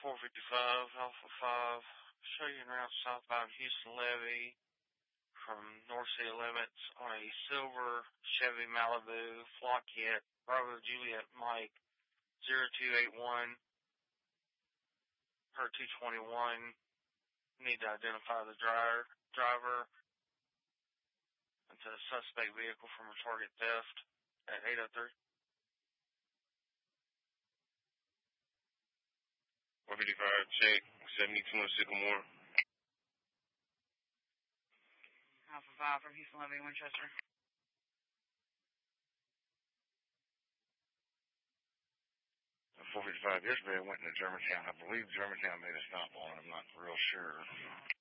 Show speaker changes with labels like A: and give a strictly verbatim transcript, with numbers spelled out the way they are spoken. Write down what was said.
A: four fifty-five, Alpha five, show you en route southbound Houston Levee from North City Limits on a silver Chevy Malibu Flock Kit, Bravo Juliet Mike zero two eight one per two twenty-one. Need to identify the driver, driver into the suspect vehicle from a target theft at eight oh three.
B: one fifty-five, check, seventy-two on Sycamore.
C: Alpha five from Houston Levee, Winchester.
D: four fifty-five, yesterday I went into Germantown. I believe Germantown made a stop on it. I'm not real sure.